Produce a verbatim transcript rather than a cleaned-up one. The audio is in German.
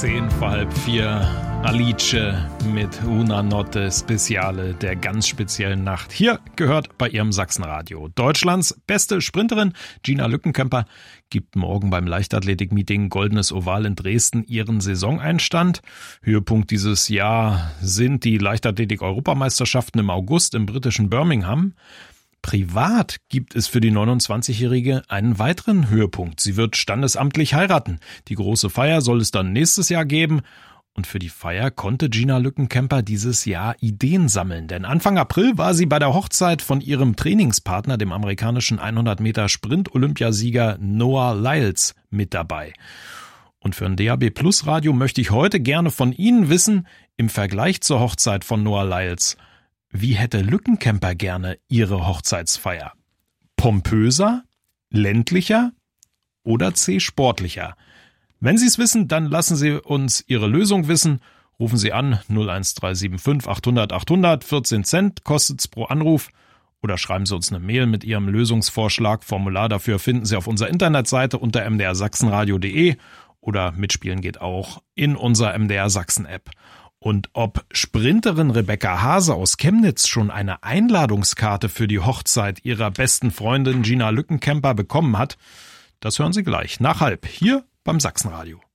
Zehn vor halb vier, Alice mit Una Notte Speziale der ganz speziellen Nacht. Hier gehört bei ihrem Sachsenradio. Deutschlands beste Sprinterin Gina Lückenkämper gibt morgen beim Leichtathletik-Meeting Goldenes Oval in Dresden ihren Saisoneinstand. Höhepunkt dieses Jahr sind die Leichtathletik-Europameisterschaften im August im britischen Birmingham. Privat gibt es für die neunundzwanzigjährige einen weiteren Höhepunkt. Sie wird standesamtlich heiraten. Die große Feier soll es dann nächstes Jahr geben. Und für die Feier konnte Gina Lückenkämper dieses Jahr Ideen sammeln. Denn Anfang April war sie bei der Hochzeit von ihrem Trainingspartner, dem amerikanischen hundert Meter Sprint-Olympiasieger Noah Lyles, mit dabei. Und für ein D A B Plus Radio möchte ich heute gerne von Ihnen wissen, im Vergleich zur Hochzeit von Noah Lyles, wie hätte Lückenkämper gerne ihre Hochzeitsfeier? Pompöser, ländlicher oder C sportlicher? Wenn Sie es wissen, dann lassen Sie uns Ihre Lösung wissen. Rufen Sie an null eins drei sieben fünf achthundert achthundert, vierzehn Cent kostet's pro Anruf. Oder schreiben Sie uns eine Mail mit Ihrem Lösungsvorschlag. Formular dafür finden Sie auf unserer Internetseite unter m d r sachsenradio punkt d e oder mitspielen geht auch in unserer M D R Sachsen App. Und ob Sprinterin Rebecca Hase aus Chemnitz schon eine Einladungskarte für die Hochzeit ihrer besten Freundin Gina Lückenkämper bekommen hat, das hören Sie gleich nach halb hier beim Sachsenradio.